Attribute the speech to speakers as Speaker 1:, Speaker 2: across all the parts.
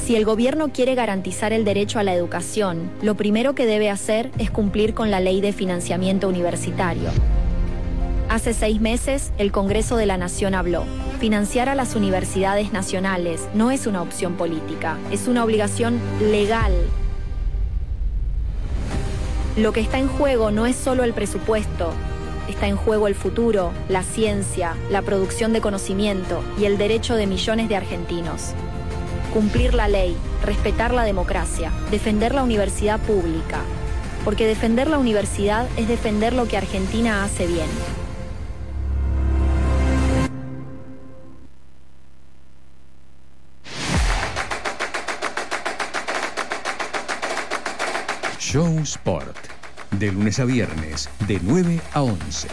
Speaker 1: Si el gobierno quiere garantizar el derecho a la educación, lo primero que debe hacer es cumplir con la ley de financiamiento universitario. Hace 6 meses, el Congreso de la Nación habló. Financiar a las universidades nacionales no es una opción política, es una obligación legal. Lo que está en juego no es solo el presupuesto, está en juego el futuro, la ciencia, la producción de conocimiento y el derecho de millones de argentinos. Cumplir la ley, respetar la democracia, defender la universidad pública, porque defender la universidad es defender lo que Argentina hace bien.
Speaker 2: Show Sport, de lunes a viernes, de 9 a 11.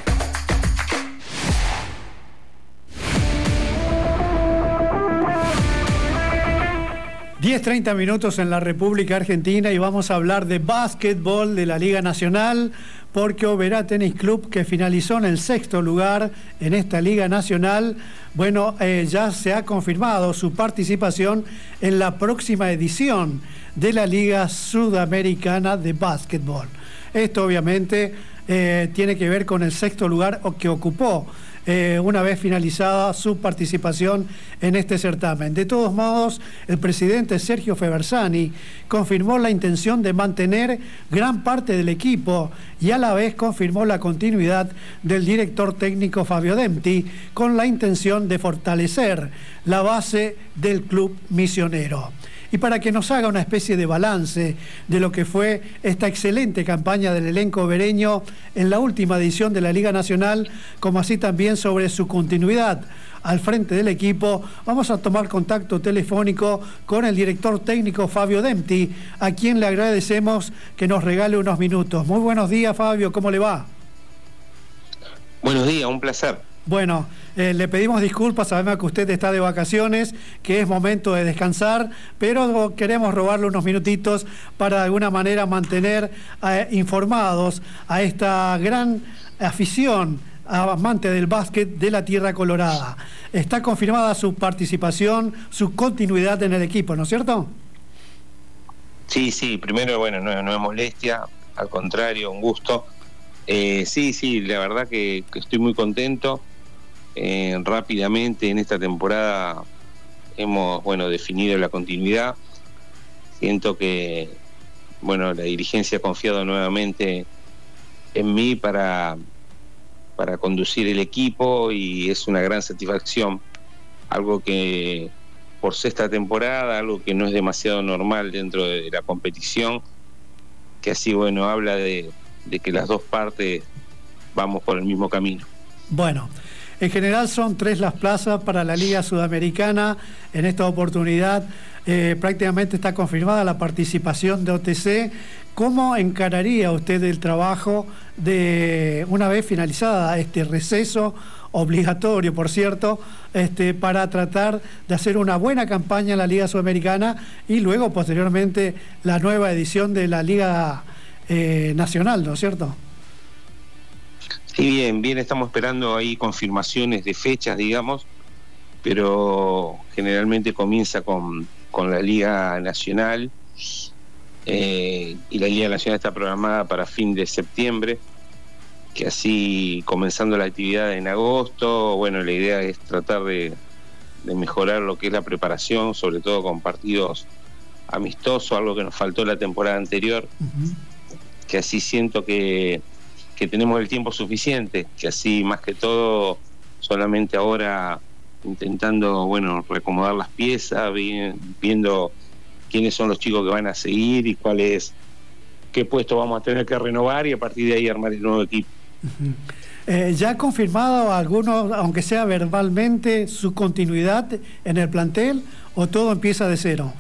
Speaker 3: ...10:30 en la República Argentina y vamos a hablar de básquetbol de la Liga Nacional porque Oberá Tenis Club, que finalizó en el 6º lugar en esta Liga Nacional, bueno, ya se ha confirmado su participación en la próxima edición de la Liga Sudamericana de Básquetbol. Esto obviamente tiene que ver con el 6º lugar que ocupó una vez finalizada su participación en este certamen. De todos modos, el presidente Sergio Febersani confirmó la intención de mantener gran parte del equipo y a la vez confirmó la continuidad del director técnico Fabio Dempti con la intención de fortalecer la base del club misionero. Y para que nos haga una especie de balance de lo que fue esta excelente campaña del elenco obereño en la última edición de la Liga Nacional, como así también sobre su continuidad al frente del equipo, vamos a tomar contacto telefónico con el director técnico Fabio Dempti, a quien le agradecemos que nos regale unos minutos. Muy buenos días, Fabio, ¿cómo le va?
Speaker 4: Buenos días, un placer.
Speaker 3: Bueno, le pedimos disculpas, sabemos que usted está de vacaciones, que es momento de descansar, pero queremos robarle unos minutitos para de alguna manera mantener informados a esta gran afición amante del básquet de la Tierra Colorada. Está confirmada su participación, su continuidad en el equipo, ¿no es cierto?
Speaker 4: Sí, primero, bueno, no es molestia, al contrario, un gusto. Sí, la verdad que estoy muy contento. Rápidamente en esta temporada hemos definido la continuidad. Siento que la dirigencia ha confiado nuevamente en mí para conducir el equipo y es una gran satisfacción, algo que por 6ª temporada, algo que no es demasiado normal dentro de la competición, que así habla de que las dos partes vamos por el mismo camino.
Speaker 3: Bueno, en general son 3 las plazas para la Liga Sudamericana. En esta oportunidad prácticamente está confirmada la participación de OTC. ¿Cómo encararía usted el trabajo de una vez finalizada este receso obligatorio, por cierto, para tratar de hacer una buena campaña en la Liga Sudamericana y luego posteriormente la nueva edición de la Liga Nacional, ¿no es cierto?
Speaker 4: Sí, bien, estamos esperando ahí confirmaciones de fechas, digamos, pero generalmente comienza con la Liga Nacional y la Liga Nacional está programada para fin de septiembre, que así comenzando la actividad en agosto, la idea es tratar de mejorar lo que es la preparación, sobre todo con partidos amistosos, algo que nos faltó la temporada anterior, que así siento que tenemos el tiempo suficiente, que así más que todo solamente ahora intentando reacomodar las piezas, viendo quiénes son los chicos que van a seguir y qué puesto vamos a tener que renovar y a partir de ahí armar el nuevo equipo.
Speaker 3: ¿Ya ha confirmado algunos, aunque sea verbalmente, su continuidad en el plantel o todo empieza de cero?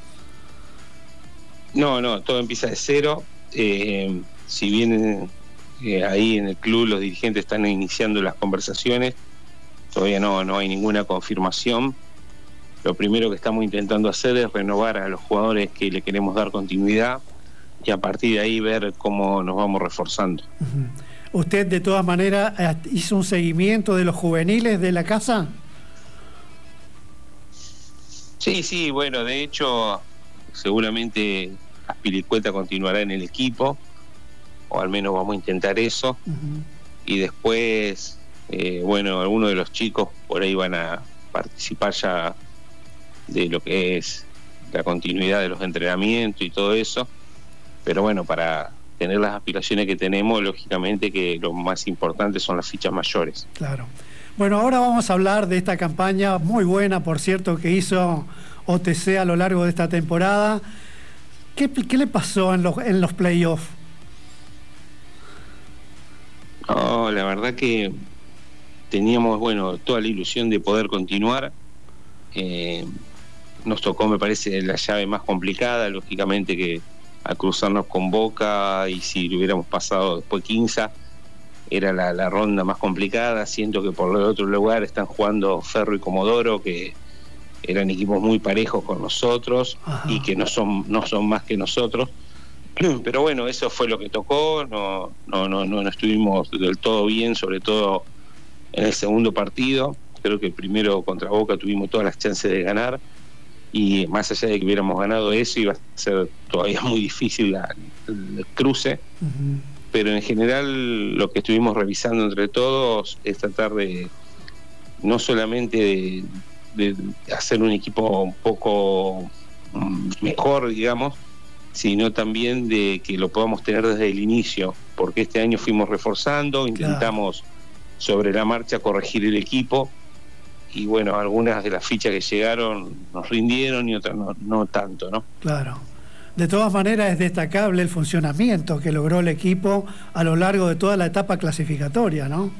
Speaker 4: No, todo empieza de cero. Si bien ahí en el club los dirigentes están iniciando las conversaciones, todavía no hay ninguna confirmación. Lo primero que estamos intentando hacer es renovar a los jugadores que le queremos dar continuidad y a partir de ahí ver cómo nos vamos reforzando.
Speaker 3: ¿Usted de todas maneras hizo un seguimiento de los juveniles de la casa?
Speaker 4: Sí, bueno, de hecho, seguramente Azpilicueta continuará en el equipo, o al menos vamos a intentar eso.
Speaker 3: Uh-huh.
Speaker 4: Y después, bueno, algunos de los chicos por ahí van a participar ya de lo que es la continuidad de los entrenamientos y todo eso. Pero bueno, para tener las aspiraciones que tenemos, lógicamente que lo más importante son las fichas mayores.
Speaker 3: Claro. Bueno, ahora vamos a hablar de esta campaña muy buena, por cierto, que hizo OTC a lo largo de esta temporada. ¿Qué le pasó en los playoffs?
Speaker 4: No, la verdad que teníamos, bueno, toda la ilusión de poder continuar. Nos tocó, me parece, la llave más complicada, lógicamente que al cruzarnos con Boca, y si lo hubiéramos pasado después 15, era la ronda más complicada. Siento que por el otro lugar están jugando Ferro y Comodoro, que eran equipos muy parejos con nosotros.
Speaker 3: Ajá.
Speaker 4: Y que no son más que nosotros. Pero bueno, eso fue lo que tocó. No estuvimos del todo bien, sobre todo en el segundo partido. Creo que el primero contra Boca tuvimos todas las chances de ganar, y más allá de que hubiéramos ganado eso, iba a ser todavía muy difícil el cruce.
Speaker 3: Uh-huh.
Speaker 4: Pero en general lo que estuvimos revisando entre todos es tratar de no solamente de hacer un equipo un poco mejor, digamos, sino también de que lo podamos tener desde el inicio, porque este año fuimos reforzando, intentamos sobre la marcha corregir el equipo, y bueno, algunas de las fichas que llegaron nos rindieron y otras no tanto, ¿no?
Speaker 3: Claro. De todas maneras, es destacable el funcionamiento que logró el equipo a lo largo de toda la etapa clasificatoria, ¿no?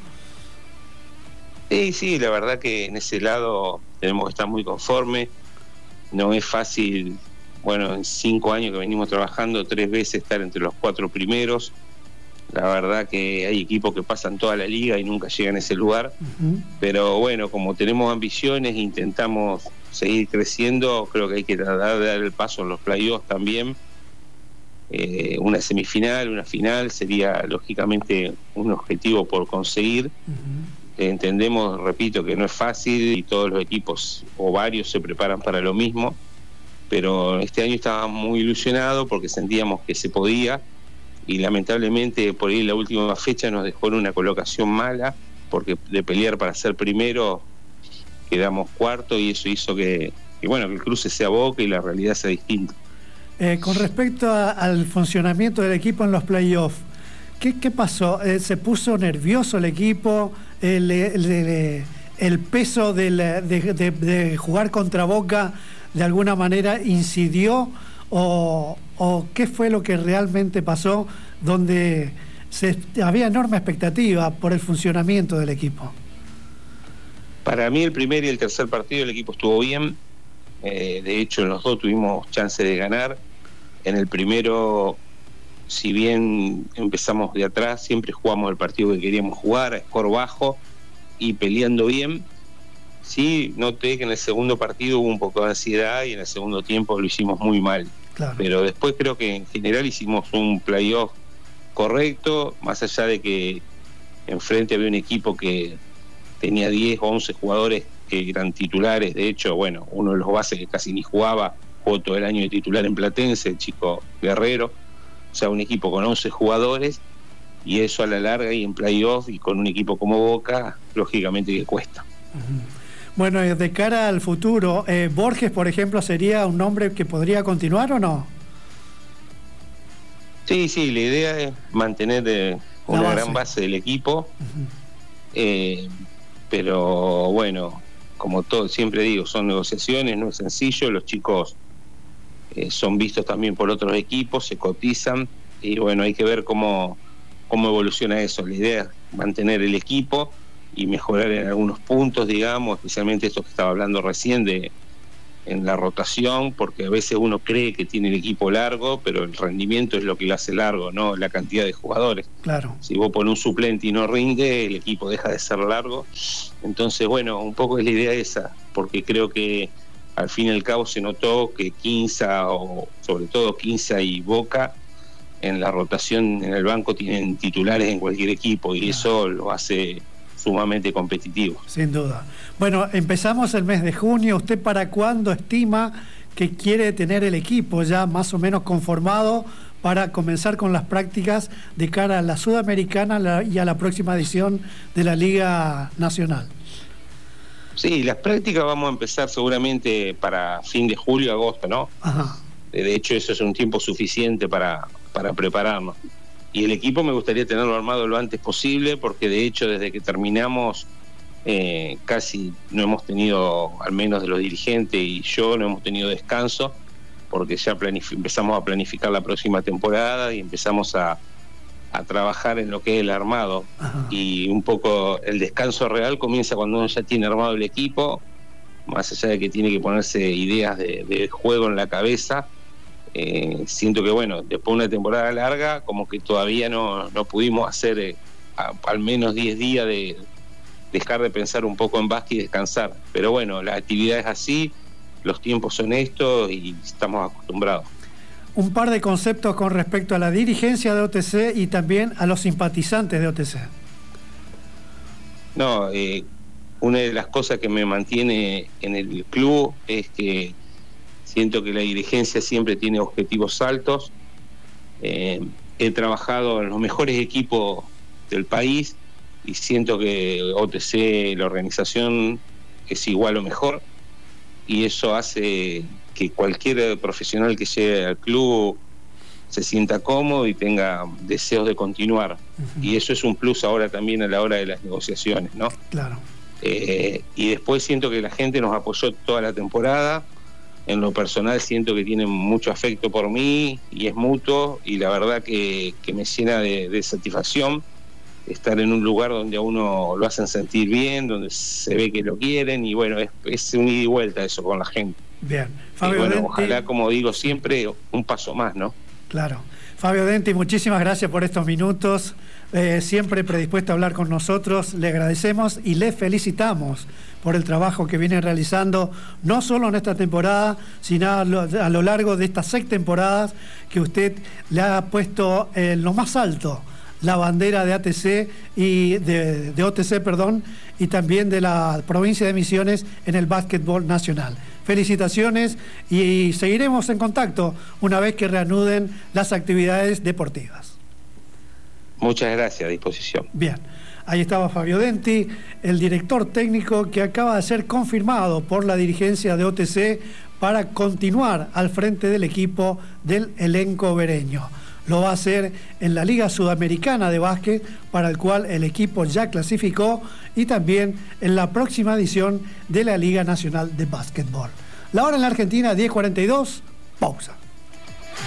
Speaker 4: Sí, la verdad que en ese lado tenemos que estar muy conformes. No es fácil, bueno, en 5 años que venimos trabajando, 3 veces estar entre los 4 primeros. La verdad que hay equipos que pasan toda la liga y nunca llegan a ese lugar.
Speaker 3: Uh-huh.
Speaker 4: Pero bueno, como tenemos ambiciones e intentamos seguir creciendo, creo que hay que tratar de dar el paso en los playoffs también. Una semifinal, una final sería lógicamente un objetivo por conseguir.
Speaker 3: Uh-huh.
Speaker 4: Entendemos, repito, que no es fácil y todos los equipos o varios se preparan para lo mismo, pero este año estábamos muy ilusionados porque sentíamos que se podía, y lamentablemente por ahí la última fecha nos dejó en una colocación mala, porque de pelear para ser primero quedamos cuarto, y eso hizo que bueno, que el cruce sea Boca y la realidad sea distinta.
Speaker 3: Con respecto al funcionamiento del equipo en los playoffs, ¿qué pasó? ¿Se puso nervioso el equipo? ¿El peso de jugar contra Boca de alguna manera incidió? ¿O qué fue lo que realmente pasó, donde había enorme expectativa por el funcionamiento del equipo?
Speaker 4: Para mí el primer y el tercer partido el equipo estuvo bien. De hecho en los dos tuvimos chance de ganar. En el primero, si bien empezamos de atrás, siempre jugamos el partido que queríamos jugar, a score bajo y peleando bien. Sí, noté que en el segundo partido hubo un poco de ansiedad y en el segundo tiempo lo hicimos muy mal.
Speaker 3: Claro.
Speaker 4: Pero después creo que en general hicimos un playoff correcto, más allá de que enfrente había un equipo que tenía 10 o 11 jugadores que eran titulares. De hecho, bueno, uno de los bases que casi ni jugaba, jugó todo el año de titular en Platense, el chico Guerrero. O sea, un equipo con 11 jugadores, y eso a la larga y en playoff y con un equipo como Boca, lógicamente que cuesta.
Speaker 3: Uh-huh. Bueno, de cara al futuro, ¿Borges, por ejemplo, sería un nombre que podría continuar o no?
Speaker 4: Sí, la idea es mantener una gran base del equipo. Uh-huh. Pero bueno, como todo, siempre digo, son negociaciones, no es sencillo. Los chicos son vistos también por otros equipos, se cotizan, y bueno, hay que ver cómo evoluciona eso. La idea es mantener el equipo y mejorar en algunos puntos, digamos, especialmente esto que estaba hablando recién en la rotación, porque a veces uno cree que tiene el equipo largo, pero el rendimiento es lo que lo hace largo, no la cantidad de jugadores.
Speaker 3: Claro.
Speaker 4: Si vos pones un suplente y no rinde, el equipo deja de ser largo. Entonces, bueno, un poco es la idea esa, porque creo que al fin y al cabo se notó que Quinza, o sobre todo Quinza y Boca, en la rotación en el banco tienen titulares en cualquier equipo, y eso lo hace sumamente competitivos.
Speaker 3: Sin duda. Bueno, empezamos el mes de junio. ¿Usted para cuándo estima que quiere tener el equipo ya más o menos conformado para comenzar con las prácticas de cara a la Sudamericana y a la próxima edición de la Liga Nacional?
Speaker 4: Sí, las prácticas vamos a empezar seguramente para fin de julio, agosto, ¿no?
Speaker 3: Ajá.
Speaker 4: De hecho, eso es un tiempo suficiente para prepararnos. Y el equipo me gustaría tenerlo armado lo antes posible, porque de hecho desde que terminamos casi no hemos tenido, al menos de los dirigentes y yo, no hemos tenido descanso, porque ya empezamos a planificar la próxima temporada y empezamos a trabajar en lo que es el armado.
Speaker 3: Ajá.
Speaker 4: Y un poco el descanso real comienza cuando uno ya tiene armado el equipo, más allá de que tiene que ponerse ideas de juego en la cabeza. Siento que bueno, después de una temporada larga como que todavía no pudimos hacer al menos 10 días de dejar de pensar un poco en básquet y descansar, pero bueno, la actividad es así, los tiempos son estos y estamos acostumbrados.
Speaker 3: Un par de conceptos con respecto a la dirigencia de OTC y también a los simpatizantes de OTC.
Speaker 4: No, una de las cosas que me mantiene en el club es que siento que la dirigencia siempre tiene objetivos altos. He trabajado en los mejores equipos del país y siento que OTC, la organización, es igual o mejor, y eso hace que cualquier profesional que llegue al club se sienta cómodo y tenga deseos de continuar. Uh-huh. Y eso es un plus ahora también a la hora de las negociaciones, ¿no?
Speaker 3: Claro.
Speaker 4: Y después siento que la gente nos apoyó toda la temporada. En lo personal siento que tienen mucho afecto por mí y es mutuo, y la verdad que me llena de satisfacción estar en un lugar donde a uno lo hacen sentir bien, donde se ve que lo quieren, y bueno, es un ida y vuelta eso con la gente.
Speaker 3: Bien. Fabio
Speaker 4: bueno,
Speaker 3: Denti,
Speaker 4: ojalá, como digo siempre, un paso más, ¿no?
Speaker 3: Claro. Fabio Denti, muchísimas gracias por estos minutos, siempre predispuesto a hablar con nosotros. Le agradecemos y le felicitamos por el trabajo que viene realizando, no solo en esta temporada, sino a lo largo de estas 6 temporadas que usted le ha puesto en lo más alto la bandera de ATC y de OTC, perdón, y también de la provincia de Misiones en el básquetbol nacional. Felicitaciones y seguiremos en contacto una vez que reanuden las actividades deportivas.
Speaker 4: Muchas gracias, a disposición.
Speaker 3: Bien, ahí estaba Fabio Denti, el director técnico que acaba de ser confirmado por la dirigencia de OTC para continuar al frente del equipo del elenco vereño. Lo va a hacer en la Liga Sudamericana de Básquet, para el cual el equipo ya clasificó, y también en la próxima edición de la Liga Nacional de Básquetbol. La hora en la Argentina, 10:42, pausa.